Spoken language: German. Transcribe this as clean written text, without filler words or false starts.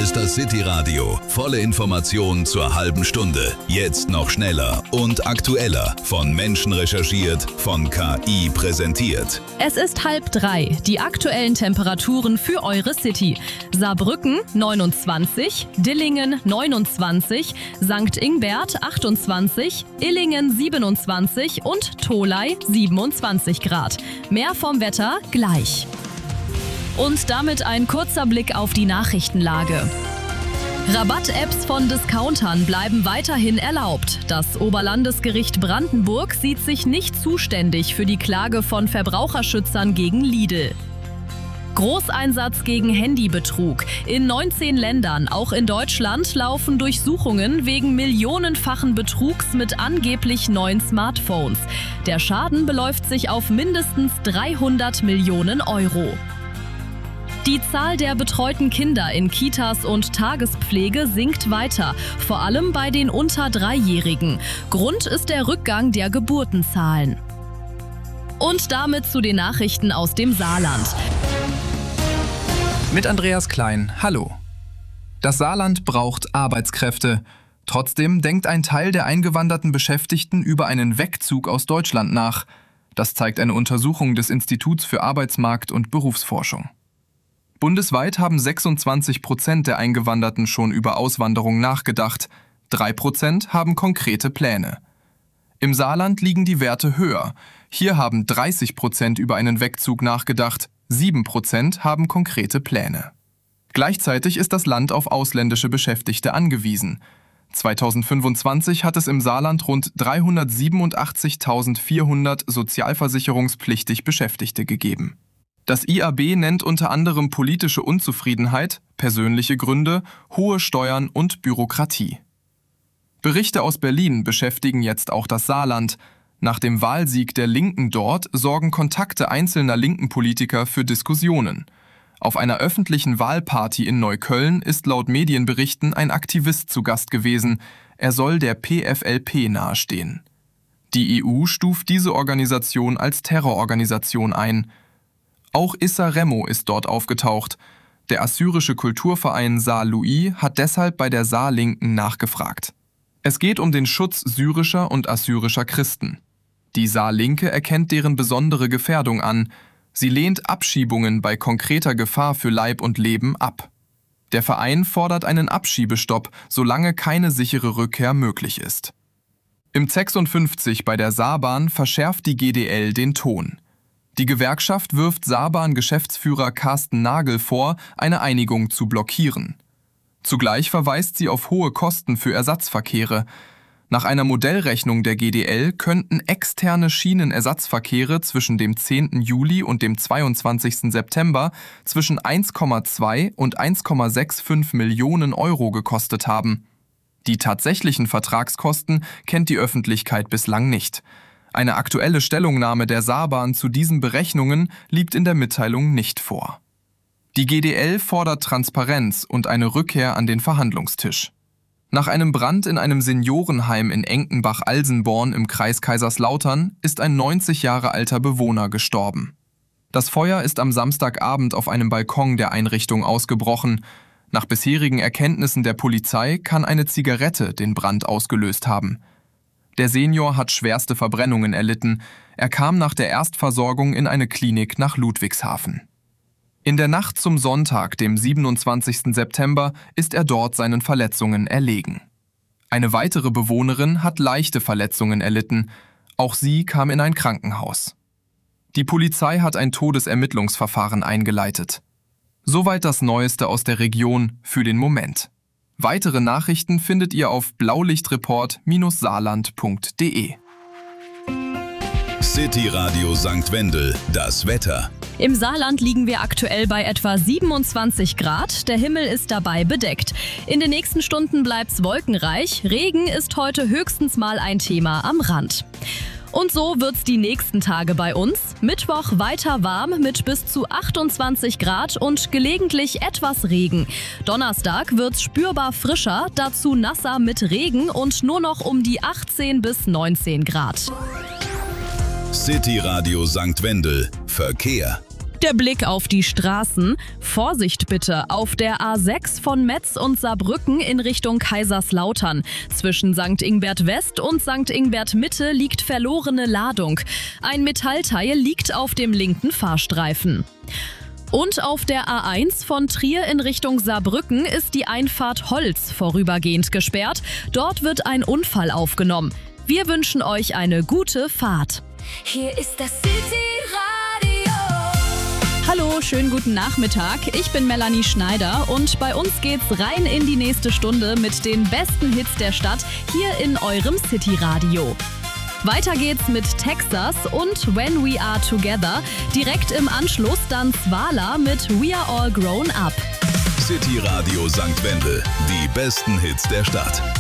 ist das City Radio. Volle Informationen zur halben Stunde. Jetzt noch schneller und aktueller. Von Menschen recherchiert, von KI präsentiert. Es ist 2:30. Die aktuellen Temperaturen für eure City. Saarbrücken 29, Dillingen 29, St. Ingbert 28, Illingen 27 und Tholey 27 Grad. Mehr vom Wetter gleich. Und damit ein kurzer Blick auf die Nachrichtenlage. Rabatt-Apps von Discountern bleiben weiterhin erlaubt. Das Oberlandesgericht Brandenburg sieht sich nicht zuständig für die Klage von Verbraucherschützern gegen Lidl. Großeinsatz gegen Handybetrug. In 19 Ländern, auch in Deutschland, laufen Durchsuchungen wegen millionenfachen Betrugs mit angeblich neuen Smartphones. Der Schaden beläuft sich auf mindestens 300 Millionen Euro. Die Zahl der betreuten Kinder in Kitas und Tagespflege sinkt weiter, vor allem bei den unter 3-Jährigen. Grund ist der Rückgang der Geburtenzahlen. Und damit zu den Nachrichten aus dem Saarland. Mit Andreas Klein, hallo. Das Saarland braucht Arbeitskräfte. Trotzdem denkt ein Teil der eingewanderten Beschäftigten über einen Wegzug aus Deutschland nach. Das zeigt eine Untersuchung des Instituts für Arbeitsmarkt- und Berufsforschung. Bundesweit haben 26% der Eingewanderten schon über Auswanderung nachgedacht. 3% haben konkrete Pläne. Im Saarland liegen die Werte höher. Hier haben 30% über einen Wegzug nachgedacht. 7% haben konkrete Pläne. Gleichzeitig ist das Land auf ausländische Beschäftigte angewiesen. 2025 hat es im Saarland rund 387.400 sozialversicherungspflichtig Beschäftigte gegeben. Das IAB nennt unter anderem politische Unzufriedenheit, persönliche Gründe, hohe Steuern und Bürokratie. Berichte aus Berlin beschäftigen jetzt auch das Saarland. Nach dem Wahlsieg der Linken dort sorgen Kontakte einzelner linken Politiker für Diskussionen. Auf einer öffentlichen Wahlparty in Neukölln ist laut Medienberichten ein Aktivist zu Gast gewesen. Er soll der PFLP nahestehen. Die EU stuft diese Organisation als Terrororganisation ein. Auch Issa Remo ist dort aufgetaucht. Der assyrische Kulturverein Saar-Louis hat deshalb bei der Saarlinken nachgefragt. Es geht um den Schutz syrischer und assyrischer Christen. Die Saarlinke erkennt deren besondere Gefährdung an. Sie lehnt Abschiebungen bei konkreter Gefahr für Leib und Leben ab. Der Verein fordert einen Abschiebestopp, solange keine sichere Rückkehr möglich ist. Im 56 bei der Saarbahn verschärft die GDL den Ton. Die Gewerkschaft wirft Saarbahn-Geschäftsführer Carsten Nagel vor, eine Einigung zu blockieren. Zugleich verweist sie auf hohe Kosten für Ersatzverkehre. Nach einer Modellrechnung der GDL könnten externe Schienenersatzverkehre zwischen dem 10. Juli und dem 22. September zwischen 1,2 und 1,65 Millionen Euro gekostet haben. Die tatsächlichen Vertragskosten kennt die Öffentlichkeit bislang nicht. Eine aktuelle Stellungnahme der Saarbahn zu diesen Berechnungen liegt in der Mitteilung nicht vor. Die GDL fordert Transparenz und eine Rückkehr an den Verhandlungstisch. Nach einem Brand in einem Seniorenheim in Enkenbach-Alsenborn im Kreis Kaiserslautern ist ein 90 Jahre alter Bewohner gestorben. Das Feuer ist am Samstagabend auf einem Balkon der Einrichtung ausgebrochen. Nach bisherigen Erkenntnissen der Polizei kann eine Zigarette den Brand ausgelöst haben. Der Senior hat schwerste Verbrennungen erlitten. Er kam nach der Erstversorgung in eine Klinik nach Ludwigshafen. In der Nacht zum Sonntag, dem 27. September, ist er dort seinen Verletzungen erlegen. Eine weitere Bewohnerin hat leichte Verletzungen erlitten. Auch sie kam in ein Krankenhaus. Die Polizei hat ein Todesermittlungsverfahren eingeleitet. Soweit das Neueste aus der Region für den Moment. Weitere Nachrichten findet ihr auf blaulichtreport-saarland.de. City Radio St. Wendel, das Wetter. Im Saarland liegen wir aktuell bei etwa 27 Grad. Der Himmel ist dabei bedeckt. In den nächsten Stunden bleibt's wolkenreich. Regen ist heute höchstens mal ein Thema am Rand. Und so wird's die nächsten Tage bei uns. Mittwoch weiter warm mit bis zu 28 Grad und gelegentlich etwas Regen. Donnerstag wird's spürbar frischer, dazu nasser mit Regen und nur noch um die 18 bis 19 Grad. City Radio St. Wendel, Verkehr. Der Blick auf die Straßen. Vorsicht bitte auf der A6 von Metz und Saarbrücken in Richtung Kaiserslautern. Zwischen St. Ingbert West und St. Ingbert Mitte liegt verlorene Ladung. Ein Metallteil liegt auf dem linken Fahrstreifen. Und auf der A1 von Trier in Richtung Saarbrücken ist die Einfahrt Holz vorübergehend gesperrt. Dort wird ein Unfall aufgenommen. Wir wünschen euch eine gute Fahrt. Hier ist das City-Radio. Hallo, schönen guten Nachmittag. Ich bin Melanie Schneider und bei uns geht's rein in die nächste Stunde mit den besten Hits der Stadt hier in eurem City-Radio. Weiter geht's mit Texas und When We Are Together. Direkt im Anschluss dann Swala mit We Are All Grown Up. City Radio St. Wendel, die besten Hits der Stadt.